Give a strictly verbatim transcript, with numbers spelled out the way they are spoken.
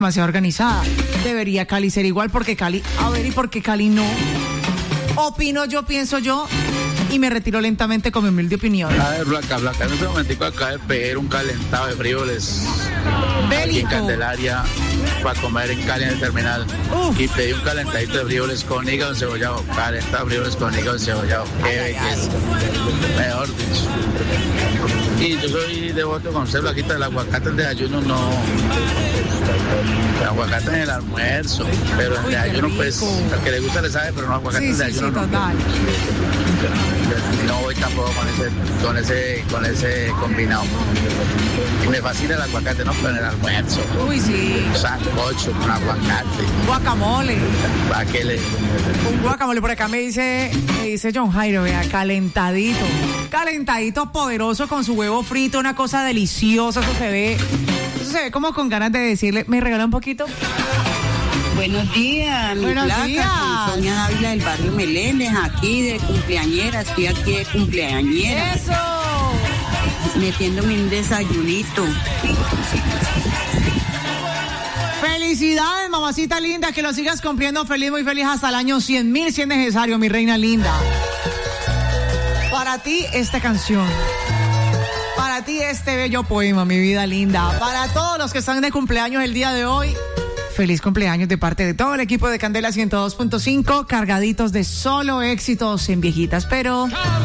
demasiado organizada. Debería Cali ser igual, porque Cali, a ver, ¿y por qué Cali no? Opino yo, pienso yo, y me retiro lentamente con mi humilde opinión. A ver, Blanca, Blanca, en este momentico acaba de pedir un calentado de frijoles aquí en Candelaria para comer en Cali en el terminal. Uf. Y pedí un calentadito de frijoles con hígado encebollado. Calentado de frijoles con hígado encebollado. Qué belleza. Mejor dicho. Y yo soy devoto con usted, Blanquita, del aguacate en desayuno no. El aguacate en el almuerzo, pero en Uy, desayuno qué pues, rico. al que le gusta le sabe, pero no aguacate Sí, en sí, desayuno sí, no. total. No voy tampoco con ese, con ese, con ese combinado. Y me fascina el aguacate, no, pero en el almuerzo. Uy, sí. Sancocho con aguacate. Guacamole. ¿Para qué le? Un guacamole. Por acá me dice, me dice John Jairo, vea, calentadito. Calentadito poderoso con su huevo frito, una cosa deliciosa. Eso se ve, eso se ve como con ganas de decirle, ¿me regala un poquito? Buenos días, mi Buenos placa, días. soy Sonia Dávila del barrio Meléndez, aquí de cumpleañera, estoy aquí de cumpleañera, ¡Eso! metiéndome un desayunito. Felicidades, mamacita linda, que lo sigas cumpliendo feliz, muy feliz hasta el año cien mil, si es necesario, mi reina linda. Para ti, esta canción. Para ti, este bello poema, mi vida linda. Para todos los que están de cumpleaños el día de hoy, feliz cumpleaños de parte de todo el equipo de Candela ciento dos punto cinco, cargaditos de solo éxitos en viejitas, pero...